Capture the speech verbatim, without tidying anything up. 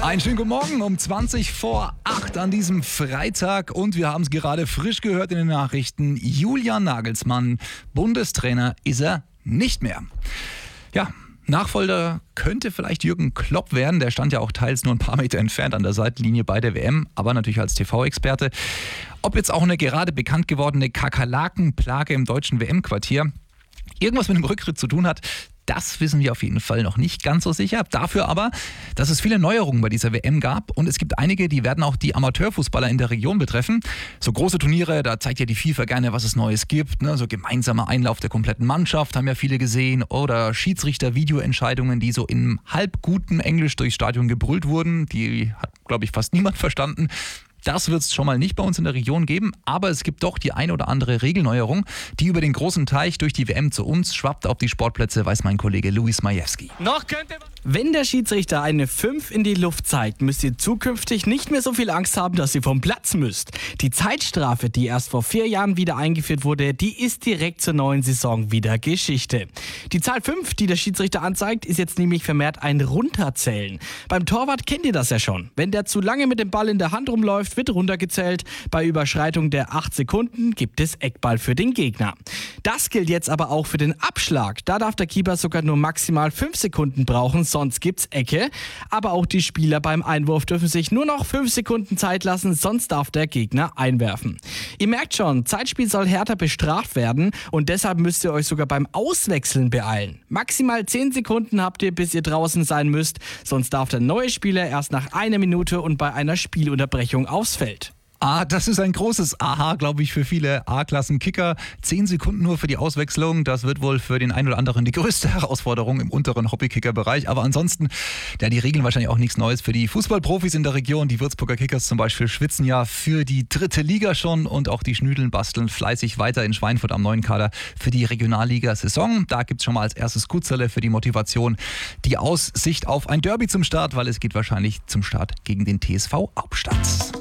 Einen schönen guten Morgen um zwanzig vor acht an diesem Freitag und wir haben es gerade frisch gehört in den Nachrichten. Julian Nagelsmann, Bundestrainer, ist er nicht mehr. Ja, Nachfolger könnte vielleicht Jürgen Klopp werden. Der stand ja auch teils nur ein paar Meter entfernt an der Seitenlinie bei der W M, aber natürlich als T V-Experte. Ob jetzt auch eine gerade bekannt gewordene Kakerlakenplage im deutschen W M-Quartier irgendwas mit dem Rücktritt zu tun hat, das wissen wir auf jeden Fall noch nicht ganz so sicher. Dafür aber, dass es viele Neuerungen bei dieser W M gab und es gibt einige, die werden auch die Amateurfußballer in der Region betreffen. So große Turniere, da zeigt ja die FIFA gerne, was es Neues gibt. Ne? So gemeinsamer Einlauf der kompletten Mannschaft haben ja viele gesehen. Oder Schiedsrichter-Videoentscheidungen, die so in halb gutem Englisch durchs Stadion gebrüllt wurden. Die hat, glaube ich, fast niemand verstanden. Das wird es schon mal nicht bei uns in der Region geben, aber es gibt doch die ein oder andere Regelneuerung, die über den großen Teich durch die W M zu uns schwappt auf die Sportplätze, weiß mein Kollege Luis Majewski. Noch könnte Wenn der Schiedsrichter eine fünf in die Luft zeigt, müsst ihr zukünftig nicht mehr so viel Angst haben, dass ihr vom Platz müsst. Die Zeitstrafe, die erst vor vier Jahren wieder eingeführt wurde, die ist direkt zur neuen Saison wieder Geschichte. Die Zahl fünf, die der Schiedsrichter anzeigt, ist jetzt nämlich vermehrt ein Runterzählen. Beim Torwart kennt ihr das ja schon. Wenn der zu lange mit dem Ball in der Hand rumläuft, wird runtergezählt. Bei Überschreitung der acht Sekunden gibt es Eckball für den Gegner. Das gilt jetzt aber auch für den Abschlag. Da darf der Keeper sogar nur maximal fünf Sekunden brauchen, sonst gibt's Ecke. Aber auch die Spieler beim Einwurf dürfen sich nur noch fünf Sekunden Zeit lassen, sonst darf der Gegner einwerfen. Ihr merkt schon, Zeitspiel soll härter bestraft werden und deshalb müsst ihr euch sogar beim Auswechseln beeilen. Maximal zehn Sekunden habt ihr, bis ihr draußen sein müsst, sonst darf der neue Spieler erst nach einer Minute und bei einer Spielunterbrechung aufs Feld. Ah, das ist ein großes Aha, glaube ich, für viele A-Klassen-Kicker. Zehn Sekunden nur für die Auswechslung, das wird wohl für den einen oder anderen die größte Herausforderung im unteren Hobby-Kicker-Bereich. Aber ansonsten, ja, die Regeln wahrscheinlich auch nichts Neues für die Fußballprofis in der Region. Die Würzburger Kickers zum Beispiel schwitzen ja für die dritte Liga schon und auch die Schnüdeln basteln fleißig weiter in Schweinfurt am neuen Kader für die Regionalliga-Saison. Da gibt es schon mal als erstes Kutzerle für die Motivation die Aussicht auf ein Derby zum Start, weil es geht wahrscheinlich zum Start gegen den T S V Hauptstadt.